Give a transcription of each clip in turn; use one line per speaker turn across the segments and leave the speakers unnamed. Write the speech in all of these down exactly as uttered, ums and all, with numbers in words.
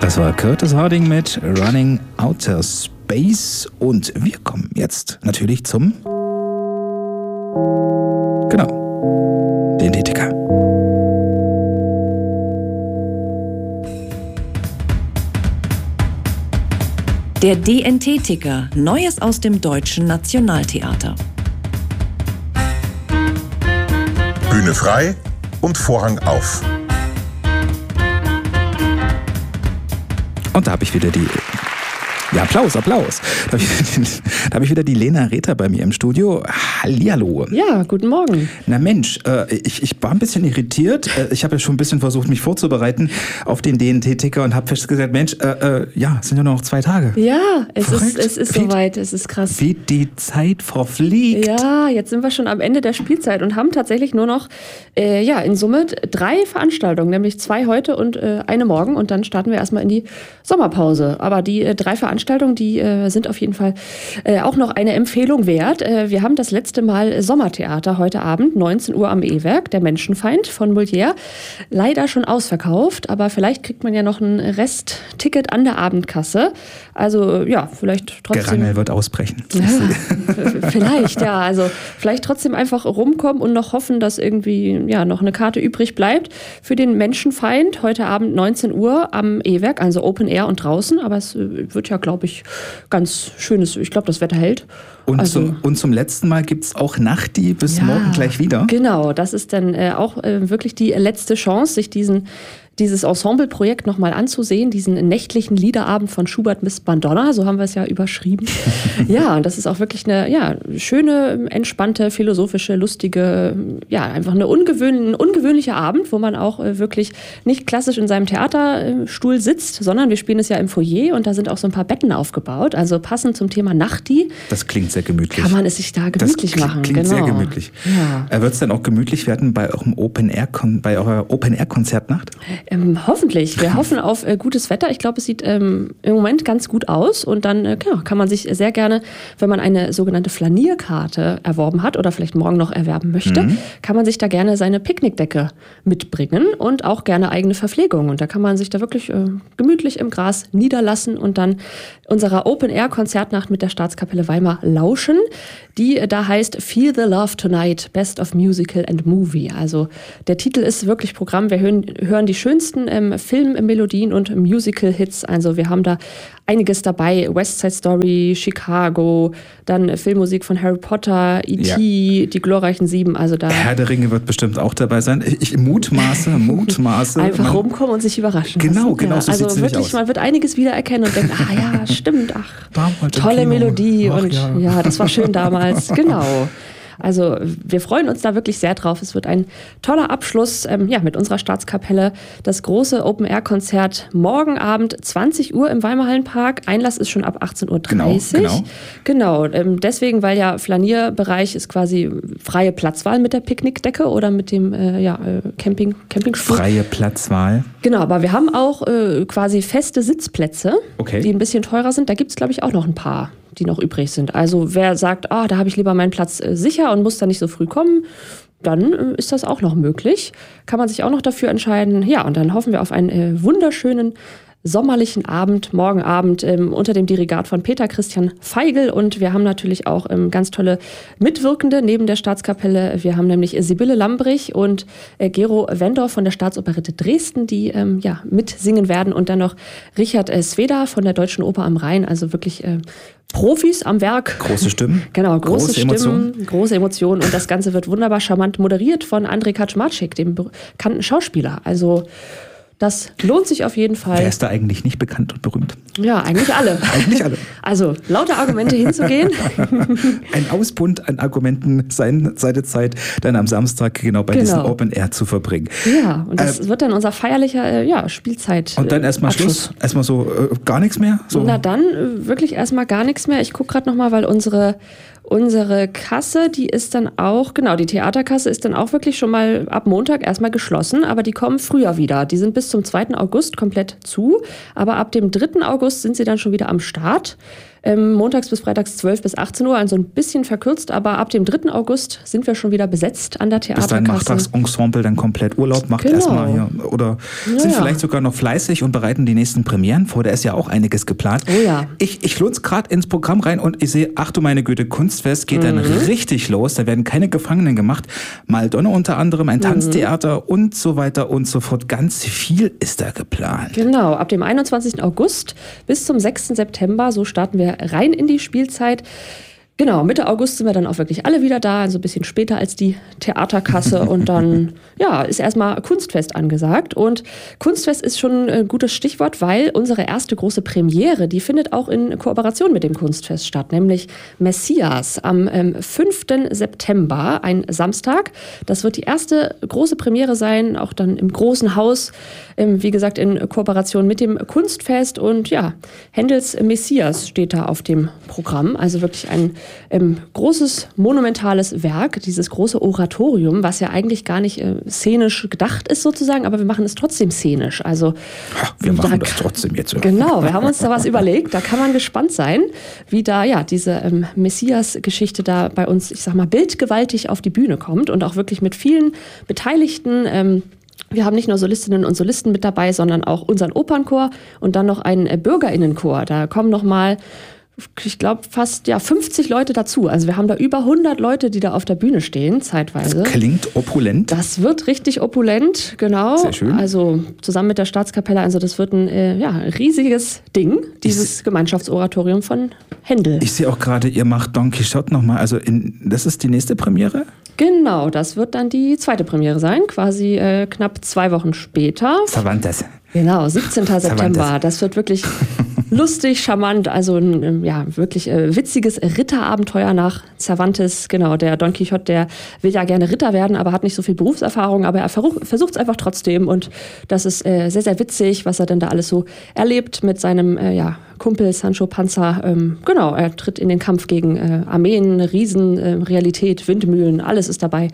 Das war Curtis Harding mit Running Outer Space und wir kommen jetzt natürlich zum, genau, D N T-Ticker.
Der D N T-Ticker, Neues aus dem Deutschen Nationaltheater.
Bühne frei und Vorhang auf.
Und da habe ich wieder die... Ja, Applaus, Applaus. Da habe ich, da hab ich wieder die Lena Rether bei mir im Studio. Hallihallo.
Ja, guten Morgen.
Na Mensch, äh, ich, ich war ein bisschen irritiert. Äh, ich habe ja schon ein bisschen versucht, mich vorzubereiten auf den D N T-Ticker und habe festgestellt, Mensch, äh, äh, ja, es sind ja nur noch zwei Tage.
Ja, es
Verrückt.
ist, es ist
wie,
soweit, es ist krass.
Wie die Zeit verfliegt.
Ja, jetzt sind wir schon am Ende der Spielzeit und haben tatsächlich nur noch, äh, ja, in Summe drei Veranstaltungen, nämlich zwei heute und äh, eine morgen und dann starten wir erstmal in die Sommerpause. Aber die äh, drei Veranstaltungen Die äh, sind auf jeden Fall äh, auch noch eine Empfehlung wert. Äh, wir haben das letzte Mal Sommertheater heute Abend, neunzehn Uhr am E-Werk, der Menschenfeind von Molière. Leider schon ausverkauft, aber vielleicht kriegt man ja noch ein Restticket an der Abendkasse. Also ja, vielleicht trotzdem...
Gerangel wird ausbrechen.
Ja, vielleicht, ja. Also vielleicht trotzdem einfach rumkommen und noch hoffen, dass irgendwie ja noch eine Karte übrig bleibt für den Menschenfeind. Heute Abend neunzehn Uhr am E-Werk, also Open Air und draußen. Aber es wird ja, glaube ich, ganz schönes, ich glaube, das Wetter hält.
Und,
also,
zum, und zum letzten Mal gibt es auch Nachti bis
ja,
morgen gleich wieder.
Genau, das ist dann äh, auch äh, wirklich die letzte Chance, sich diesen dieses Ensembleprojekt nochmal anzusehen, diesen nächtlichen Liederabend von Schubert bis Madonna, so haben wir es ja überschrieben. Ja, und das ist auch wirklich eine ja, schöne, entspannte, philosophische, lustige, ja, einfach eine ungewöhnliche, ein ungewöhnlicher Abend, wo man auch äh, wirklich nicht klassisch in seinem Theaterstuhl sitzt, sondern wir spielen es ja im Foyer und da sind auch so ein paar Betten aufgebaut, also passend zum Thema Nachti.
Das klingt sehr gemütlich.
Kann man es sich da gemütlich
das
machen.
Das klingt
genau.
sehr gemütlich.
Ja.
Wird es dann auch gemütlich werden bei eurem Open Air, bei eurer Open Air Konzertnacht?
Ähm, hoffentlich. Wir hoffen auf äh, gutes Wetter. Ich glaube, es sieht ähm, im Moment ganz gut aus. Und dann äh, ja, kann man sich sehr gerne, wenn man eine sogenannte Flanierkarte erworben hat oder vielleicht morgen noch erwerben möchte, mhm. kann man sich da gerne seine Picknickdecke mitbringen und auch gerne eigene Verpflegung. Und da kann man sich da wirklich äh, gemütlich im Gras niederlassen und dann unserer Open-Air-Konzertnacht mit der Staatskapelle Weimar lauschen, die äh, da heißt Feel the Love Tonight, Best of Musical and Movie. Also der Titel ist wirklich Programm. Wir hören, hören die schönsten ähm, Filmmelodien und Musical-Hits. Also wir haben da einiges dabei. West Side Story, Chicago, dann äh, Filmmusik von Harry Potter, E T, ja. Die glorreichen Sieben. Also da
Herr der Ringe wird bestimmt auch dabei sein. Ich, ich mutmaße, mutmaße.
Einfach
man,
rumkommen und sich überraschen
Genau,
lassen.
genau,
ja,
so
also
sieht's nämlich
wirklich,
aus.
Man wird einiges wiedererkennen und denkt, ah ja, stimmt, ach,
Damals im
tolle
Kino.
Melodie
Ach,
und
ja.
ja, das war schön damals, genau. Also wir freuen uns da wirklich sehr drauf. Es wird ein toller Abschluss ähm, ja, mit unserer Staatskapelle. Das große Open-Air-Konzert morgen Abend zwanzig Uhr im Weimarhallenpark. Einlass ist schon ab achtzehn Uhr dreißig.
Genau,
genau. genau ähm, deswegen, weil ja Flanierbereich ist quasi freie Platzwahl mit der Picknickdecke oder mit dem äh, ja, äh, Camping, Campingstuhl.
Freie Platzwahl.
Genau, aber wir haben auch äh, quasi feste Sitzplätze,
okay.
die ein bisschen teurer sind. Da gibt es, glaube ich, auch noch ein paar, die noch übrig sind. Also wer sagt, ah, da habe ich lieber meinen Platz äh, sicher und muss da nicht so früh kommen, dann äh, ist das auch noch möglich. Kann man sich auch noch dafür entscheiden. Ja, und dann hoffen wir auf einen äh, wunderschönen sommerlichen Abend, morgen Abend ähm, unter dem Dirigat von Peter Christian Feigl. Und wir haben natürlich auch ähm, ganz tolle Mitwirkende neben der Staatskapelle. Wir haben nämlich Sibylle Lambrich und äh, Gero Wendorf von der Staatsoperette Dresden, die ähm, ja, mitsingen werden. Und dann noch Richard äh, Sveda von der Deutschen Oper am Rhein. Also wirklich äh, Profis am Werk.
Große Stimmen.
Genau, große,
große
Stimmen,
Emotionen.
große Emotionen. Und das Ganze wird wunderbar charmant moderiert von André Kaczmarczyk, dem bekannten Schauspieler. Also das lohnt sich auf jeden Fall.
Wer ist da eigentlich nicht bekannt und berühmt?
Ja, eigentlich alle.
Eigentlich alle.
Also lauter Argumente hinzugehen.
Ein Ausbund an Argumenten, sein, seine Zeit dann am Samstag genau bei
Genau.
diesem Open Air zu verbringen.
Ja, und das
Äh,
wird dann unser feierlicher äh, ja, Spielzeit.
Und dann erstmal
Abschluss.
Schluss, erstmal so äh, gar nichts mehr? So.
Na dann äh, wirklich erstmal gar nichts mehr. Ich gucke gerade nochmal, weil unsere, unsere Kasse, die ist dann auch, genau, die Theaterkasse ist dann auch wirklich schon mal ab Montag erstmal geschlossen, aber die kommen früher wieder. Die sind bis zum zweiten August komplett zu, aber ab dem dritten August sind sie dann schon wieder am Start. Ähm, montags bis freitags zwölf bis achtzehn Uhr, also ein bisschen verkürzt, aber ab dem dritten August sind wir schon wieder besetzt an der Theaterkasse.
Bis dahin macht das Ensemble dann komplett Urlaub, macht
Genau.
erstmal hier oder
Ja,
sind
ja.
vielleicht sogar noch fleißig und bereiten die nächsten Premieren vor. Da ist ja auch einiges geplant.
Oh ja.
Ich, ich lunz gerade ins Programm rein und ich sehe, ach du meine Güte, Kunstfest geht dann
Mhm.
richtig los. Da werden keine Gefangenen gemacht. Maldonne unter anderem, ein Tanztheater und so weiter und so fort. Ganz viel ist da geplant.
Genau, ab dem einundzwanzigsten August bis zum sechsten September, so starten wir rein in die Spielzeit. Genau, Mitte August sind wir dann auch wirklich alle wieder da, also ein bisschen später als die Theaterkasse und dann ja, ist erstmal Kunstfest angesagt und Kunstfest ist schon ein gutes Stichwort, weil unsere erste große Premiere, die findet auch in Kooperation mit dem Kunstfest statt, nämlich Messias am ähm, fünften September, ein Samstag. Das wird die erste große Premiere sein, auch dann im großen Haus, ähm, wie gesagt in Kooperation mit dem Kunstfest und ja, Händels Messias steht da auf dem Programm, also wirklich ein ähm, großes, monumentales Werk, dieses große Oratorium, was ja eigentlich gar nicht äh, szenisch gedacht ist sozusagen, aber wir machen es trotzdem szenisch. Also
Ja, wir machen
da-
das trotzdem jetzt.
Genau, wir haben uns da was überlegt, da kann man gespannt sein, wie da ja diese ähm, Messias-Geschichte da bei uns, ich sag mal, bildgewaltig auf die Bühne kommt und auch wirklich mit vielen Beteiligten. Ähm, wir haben nicht nur Solistinnen und Solisten mit dabei, sondern auch unseren Opernchor und dann noch einen äh, BürgerInnenchor. Da kommen noch mal ich glaube, fast ja, fünfzig Leute dazu. Also wir haben da über hundert Leute, die da auf der Bühne stehen, zeitweise.
Klingt opulent.
Das wird richtig opulent, genau.
Sehr schön.
Also zusammen mit der Staatskapelle, also das wird ein äh, ja, riesiges Ding, dieses Gemeinschaftsoratorium von Händel.
Ich sehe auch gerade, ihr macht Don Quixote nochmal. Also in, das ist die nächste Premiere?
Genau, das wird dann die zweite Premiere sein, quasi äh, knapp zwei Wochen später.
Cervantes.
Genau, siebzehnten September.
Cervantes.
Das wird wirklich lustig, charmant, also ein ähm, ja, wirklich äh, witziges Ritterabenteuer nach Cervantes. Genau, der Don Quixote, der will ja gerne Ritter werden, aber hat nicht so viel Berufserfahrung, aber er versucht es einfach trotzdem und das ist äh, sehr, sehr witzig, was er denn da alles so erlebt mit seinem äh, ja, Kumpel Sancho Panza. Ähm, genau, er tritt in den Kampf gegen äh, Armeen, Riesen, äh, Realität, Windmühlen, alles ist dabei.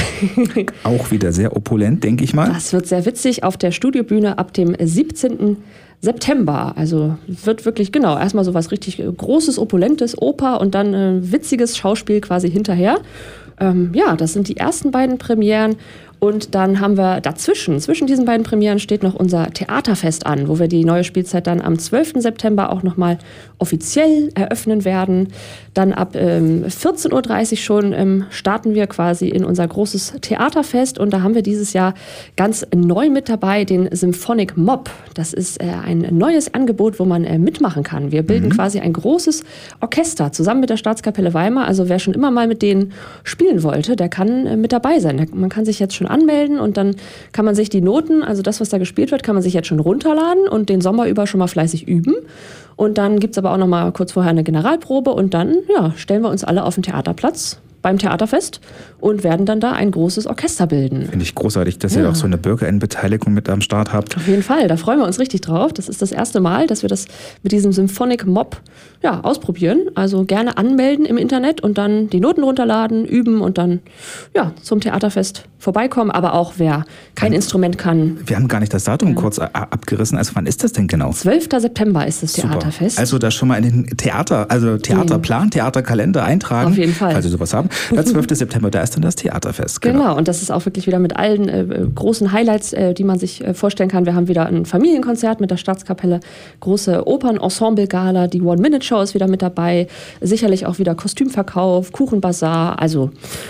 Auch wieder sehr opulent, denke ich mal.
Das wird sehr witzig auf der Studiobühne ab dem siebzehnten September. Also wird wirklich, genau, erstmal so was richtig äh, Großes, Opulentes, Oper und dann äh, witziges Schauspiel quasi hinterher. Ähm, ja, das sind die ersten beiden Premieren. Und dann haben wir dazwischen, zwischen diesen beiden Premieren steht noch unser Theaterfest an, wo wir die neue Spielzeit dann am zwölften September auch nochmal offiziell eröffnen werden. Dann ab ähm, vierzehn Uhr dreißig schon ähm, starten wir quasi in unser großes Theaterfest. Und da haben wir dieses Jahr ganz neu mit dabei den Symphonic Mob. Das ist äh, ein neues Angebot, wo man äh, mitmachen kann. Wir bilden mhm. quasi ein großes Orchester zusammen mit der Staatskapelle Weimar. Also wer schon immer mal mit denen spielen wollte, der kann äh, mit dabei sein. Der, man kann sich jetzt schon anmelden und dann kann man sich die Noten, also das, was da gespielt wird, kann man sich jetzt schon runterladen und den Sommer über schon mal fleißig üben. Und dann gibt es aber auch noch mal kurz vorher eine Generalprobe und dann ja, stellen wir uns alle auf den Theaterplatz beim Theaterfest und werden dann da ein großes Orchester bilden.
Finde ich großartig, dass
Ja.
ihr auch so eine BürgerInnenbeteiligung mit am Start habt.
Auf jeden Fall, da freuen wir uns richtig drauf. Das ist das erste Mal, dass wir das mit diesem Symphonic Mob ja, ausprobieren. Also gerne anmelden im Internet und dann die Noten runterladen, üben und dann ja, zum Theaterfest vorbeikommen. Aber auch wer kein
Ja.
Instrument kann.
Wir haben gar nicht das Datum kurz a- abgerissen. Also wann ist das denn genau?
zwölften September ist das Theaterfest.
Also da schon mal in den Theater, also Theaterplan, Theaterkalender eintragen.
Auf jeden Fall.
Falls Sie sowas haben. Der zwölften September, da ist dann das Theaterfest.
Genau, und das ist auch wirklich wieder mit allen äh, großen Highlights, äh, die man sich äh, vorstellen kann. Wir haben wieder ein Familienkonzert mit der Staatskapelle, große Opern-Ensemble-Gala, die One-Minute-Show ist wieder mit dabei, sicherlich auch wieder Kostümverkauf, Kuchenbazar, also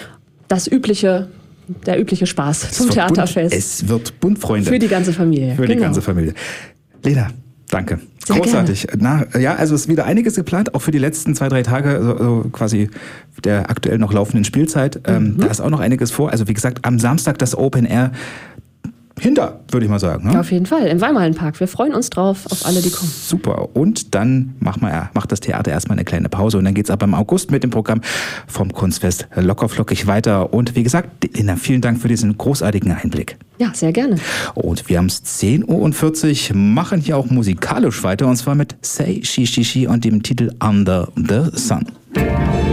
das übliche, der übliche Spaß
Es
zum
wird
Theaterfest.
Bunt, es wird bunt, Freunde.
Für die ganze Familie.
Für
genau.
die ganze Familie. Lena, danke.
Sehr
Großartig. Na, ja, also es ist wieder einiges geplant, auch für die letzten zwei, drei Tage, so, so quasi der aktuell noch laufenden Spielzeit. Ähm,
Mhm.
Da ist auch noch einiges vor. Also wie gesagt, am Samstag das Open Air hinter, würde ich mal sagen. Ne?
Auf jeden Fall, im Weimarhallenpark. Wir freuen uns drauf, auf alle, die kommen.
Super. Und dann macht, man, macht das Theater erstmal eine kleine Pause und dann geht's ab im August mit dem Programm vom Kunstfest locker flockig weiter. Und wie gesagt, Lena, vielen Dank für diesen großartigen Einblick.
Ja, sehr gerne.
Und wir haben es zehn Uhr vierzig, machen hier auch musikalisch weiter und zwar mit Say She She She und dem Titel Under the Sun.